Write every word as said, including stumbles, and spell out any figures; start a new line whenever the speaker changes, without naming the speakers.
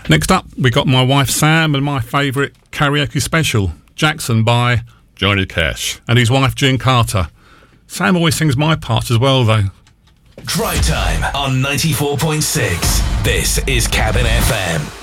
Next up, we got my wife Sam and my favourite karaoke special, Jackson by Johnny Cash and his wife June Carter. Sam always sings my part as well, though.
Drive Time on ninety-four point six. This is Cabin F M.